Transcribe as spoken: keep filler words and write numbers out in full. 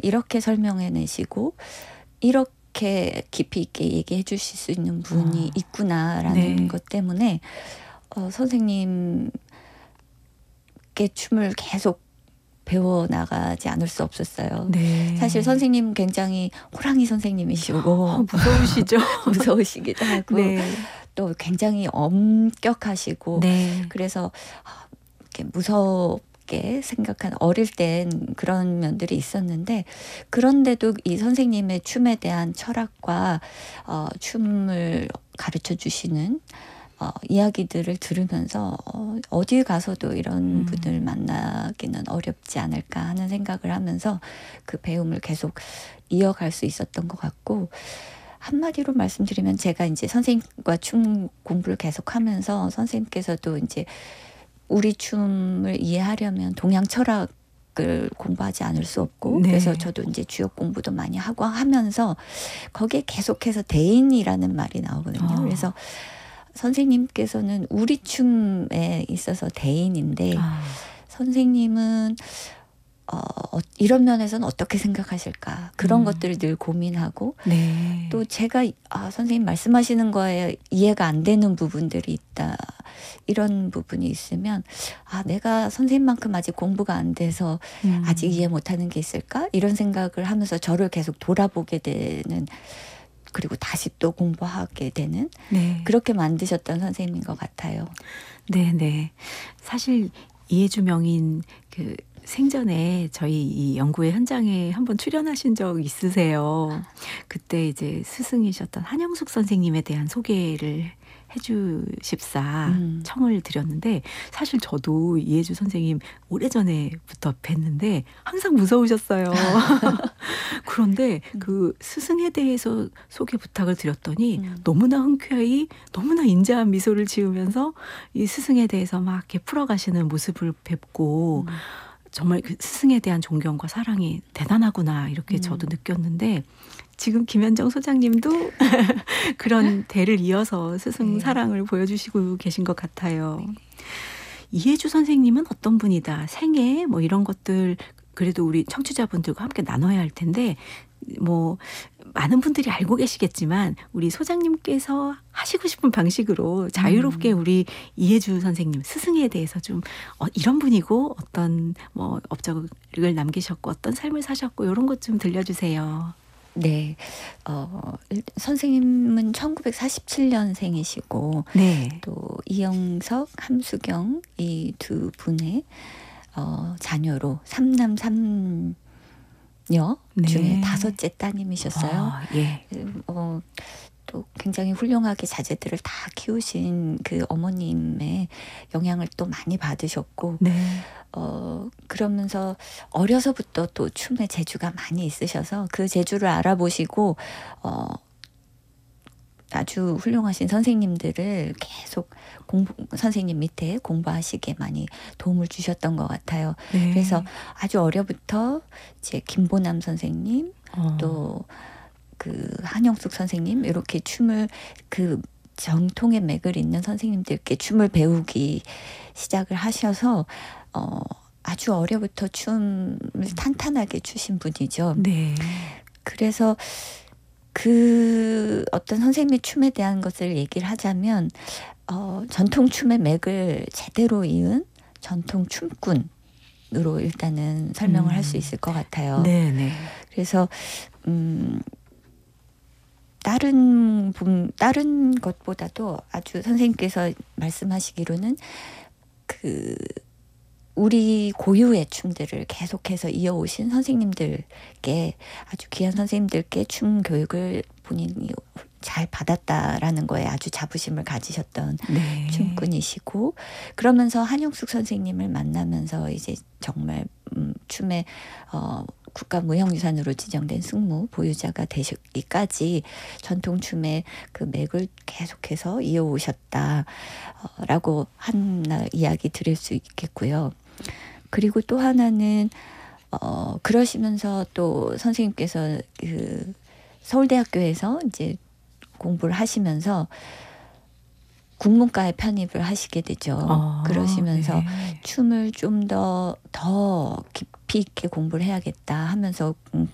이렇게 설명해내시고 이렇게 깊이 있게 얘기해 주실 수 있는 분이 어. 있구나라는 네. 것 때문에 어, 선생님께 춤을 계속 배워나가지 않을 수 없었어요. 네. 사실 선생님 굉장히 호랑이 선생님이시고 어, 무서우시죠? 무서우시기도 하고 네. 또 굉장히 엄격하시고 네. 그래서 이렇게 무섭게 생각한 어릴 땐 그런 면들이 있었는데 그런데도 이 선생님의 춤에 대한 철학과 어, 춤을 가르쳐 주시는 어, 이야기들을 들으면서 어, 어딜 가서도 이런 음. 분을 만나기는 어렵지 않을까 하는 생각을 하면서 그 배움을 계속 이어갈 수 있었던 것 같고 한마디로 말씀드리면 제가 이제 선생님과 춤 공부를 계속하면서 선생님께서도 이제 우리 춤을 이해하려면 동양 철학을 공부하지 않을 수 없고 네. 그래서 저도 이제 주역 공부도 많이 하고 하면서 거기에 계속해서 대인이라는 말이 나오거든요. 어. 그래서 선생님께서는 우리 춤에 있어서 대인인데 아. 선생님은 어, 이런 면에서는 어떻게 생각하실까 그런 음. 것들을 늘 고민하고 네. 또 제가 아, 선생님 말씀하시는 거에 이해가 안 되는 부분들이 있다 이런 부분이 있으면 아 내가 선생님만큼 아직 공부가 안 돼서 음. 아직 이해 못하는 게 있을까 이런 생각을 하면서 저를 계속 돌아보게 되는 그리고 다시 또 공부하게 되는 네. 그렇게 만드셨던 선생님인 것 같아요. 네, 네. 사실 이해주 명인 그 생전에 저희 이 연구회 현장에 한번 출연하신 적 있으세요. 그때 이제 스승이셨던 한영숙 선생님에 대한 소개를 해주십사 음. 청을 드렸는데 사실 저도 이해주 선생님 오래전에부터 뵀는데 항상 무서우셨어요. 그런데 그 스승에 대해서 소개 부탁을 드렸더니 음. 너무나 흔쾌히 너무나 인자한 미소를 지으면서 이 스승에 대해서 막 이렇게 풀어가시는 모습을 뵙고 음. 정말 그 스승에 대한 존경과 사랑이 대단하구나 이렇게 음. 저도 느꼈는데 지금 김현정 소장님도 그런 대를 이어서 스승 네. 사랑을 보여주시고 계신 것 같아요. 이해주 선생님은 어떤 분이다. 생애 뭐 이런 것들 그래도 우리 청취자분들과 함께 나눠야 할 텐데 뭐 많은 분들이 알고 계시겠지만 우리 소장님께서 하시고 싶은 방식으로 자유롭게 음. 우리 이해주 선생님 스승에 대해서 좀 어, 이런 분이고 어떤 뭐 업적을 남기셨고 어떤 삶을 사셨고 이런 것 좀 들려주세요. 네. 어, 선생님은 천구백사십칠 년생이시고 네. 또 이영석, 함수경 이 두 분의 어, 자녀로 삼남 삼녀 네. 중에 다섯째 따님이셨어요. 아, 예. 어, 또 굉장히 훌륭하게 자제들을 다 키우신 그 어머님의 영향을 또 많이 받으셨고 네. 어, 그러면서 어려서부터 또 춤에 재주가 많이 있으셔서 그 재주를 알아보시고 어, 아주 훌륭하신 선생님들을 계속 공부, 선생님 밑에 공부하시게 많이 도움을 주셨던 것 같아요. 네. 그래서 아주 어려부터 이제 김보남 선생님 어. 또 그 한영숙 선생님 이렇게 춤을 그 정통의 맥을 잇는 선생님들께 춤을 배우기 시작을 하셔서 어, 아주 어려부터 춤을 탄탄하게 추신 분이죠. 네. 그래서 그 어떤 선생님의 춤에 대한 것을 얘기를 하자면 어, 전통 춤의 맥을 제대로 이은 전통 춤꾼으로 일단은 설명을 음. 할 수 있을 것 같아요. 네, 네. 그래서 음, 다른 분, 다른 것보다도 아주 선생님께서 말씀하시기로는 그 우리 고유의 춤들을 계속해서 이어오신 선생님들께 아주 귀한 선생님들께 춤 교육을 본인이 잘 받았다라는 거에 아주 자부심을 가지셨던 네. 춤꾼이시고 그러면서 한영숙 선생님을 만나면서 이제 정말 음, 춤의 어, 국가무형유산으로 지정된 승무 보유자가 되시기까지 전통 춤의 그 맥을 계속해서 이어오셨다라고 한 이야기 드릴 수 있겠고요. 그리고 또 하나는 어, 그러시면서 또 선생님께서 그 서울대학교에서 이제 공부를 하시면서 국문과에 편입을 하시게 되죠. 아, 그러시면서 네. 춤을 좀 더 더 깊이 있게 공부를 해야겠다 하면서